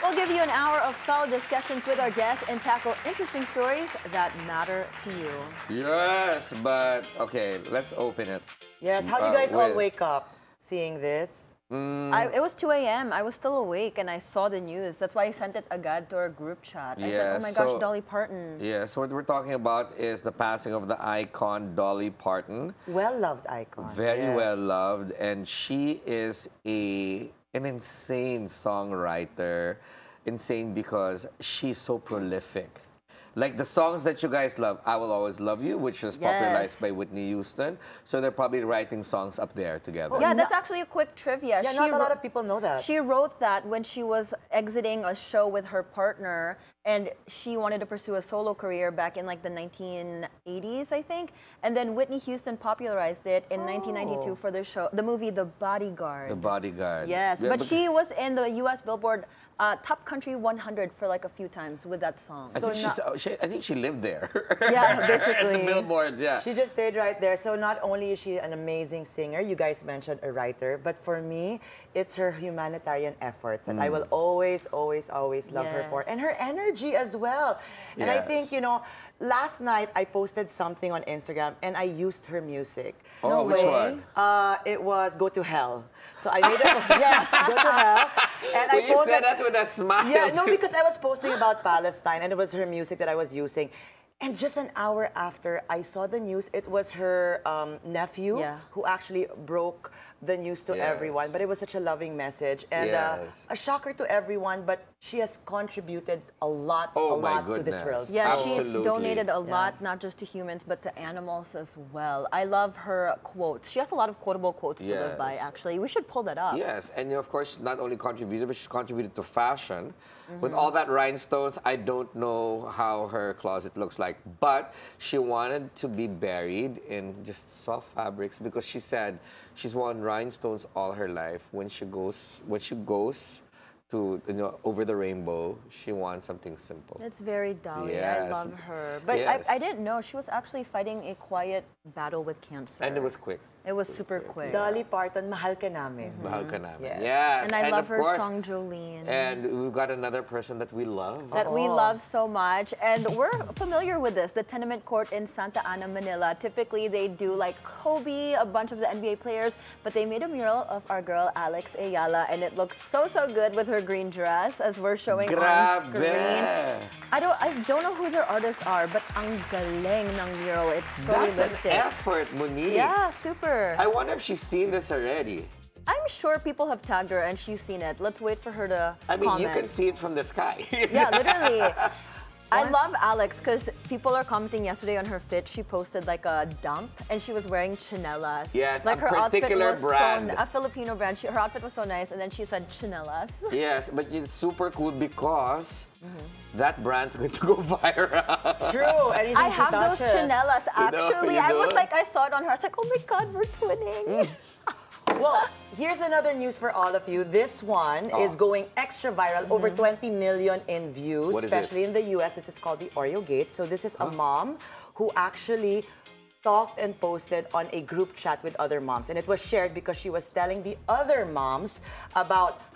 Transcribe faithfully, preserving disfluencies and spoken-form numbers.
we'll give you an hour of solid discussions with our guests and tackle interesting stories that matter to you. Yes, but okay, let's open it. Yes, how you Uh, guys all with- wake up seeing this? I, it was two a m I was still awake and I saw the news. That's why I sent it agad to our group chat. I said, Yeah, oh my gosh, so- Dolly Parton. Yeah, so what we're talking about is the passing of the icon Dolly Parton. Well-loved icon. Very yes. well loved, and she is a an insane songwriter. Insane because she's so prolific. Like the songs that you guys love, I Will Always Love You, which was popularized Yes. by Whitney Houston. So they're probably writing songs up there together. Yeah, that's actually a quick trivia. Yeah, She not a lot wrote- of people know that. She wrote that when she was exiting a show with her partner, and she wanted to pursue a solo career back in like the nineteen eighties, I think. And then Whitney Houston popularized it in nineteen ninety-two for the show, the movie The Bodyguard. The Bodyguard. Yes, Yeah, but she was in the U S Billboard uh, Top Country one hundred for like a few times with that song. I, So think she's, oh, she, I think she lived there. Yeah, basically. The billboards, yeah. She just stayed right there. So not only is she an amazing singer, you guys mentioned a writer, but for me, it's her humanitarian efforts that I will always, always, always love her for. Yes. And her energy as well. And I think, Yes. you know, last night I posted something on Instagram and I used her music. Oh, No which way. one? Uh, it was Go to Hell. So I made it, yes, Go to Hell. And Well, I you posted, said that with a smile. yeah, no, because I was posting about Palestine and it was her music that I was using. And just an hour after I saw the news, it was her um, nephew Yeah. who actually broke the news to Yes. everyone. But it was such a loving message and Yes. uh, a shocker to everyone. But she has contributed a lot, Oh, a my lot to this goodness. world. Yeah, So- she's Absolutely. donated a Yeah. lot, not just to humans, but to animals as well. I love her quotes. She has a lot of quotable quotes to live by, Yes. actually. We should pull that up. Yes, and of course, not only contributed, but she's contributed to fashion. Mm-hmm. With all that rhinestones, I don't know how her closet looks like, but she wanted to be buried in just soft fabrics because she said she's worn rhinestones all her life. When she goes, when she goes to you know over the rainbow, she wants something simple. It's very Dolly. I Yes. love her. But Yes. I, I didn't know she was actually fighting a quiet battle with cancer. And it was quick. It was super quick. Dolly Parton, mahal ka namin. Mahal ka namin. Yes. Yes. And I love of her course, song Jolene. And we've got another person that we love. that we Oh. love so much. And we're familiar with this, the tenement court in Santa Ana, Manila. Typically, they do like Kobe, a bunch of the N B A players, but they made a mural of our girl, Alex Ayala, and it looks so, so good with her green dress as we're showing on Grabe. screen. I don't, I don't know who their artists are, but ang galing ng mural. It's so That's realistic. an effort, Monique. Yeah, super. I wonder if she's seen this already. I'm sure people have tagged her and she's seen it. Let's wait for her to I mean, comment. you can see it from the sky. Yeah, literally. I love Alex because people are commenting yesterday on her fit. She posted like a dump and she was wearing chinelas. Yes, like a her outfit particular was brand. So, a Filipino brand. She, her outfit was so nice, and then she said chinelas. Yes, but it's super cool because that brand's going to go viral. True. Anything I she have those touches. chinelas You know, actually. you I was know. like, I saw it on her. I was like, oh my god, we're twinning. Well, here's another news for all of you. This one is going extra viral, over twenty million in views, What is especially this? in the U S. This is called the Oreo Gate. So this is a mom who actually talked and posted on a group chat with other moms. And it was shared because she was telling the other moms about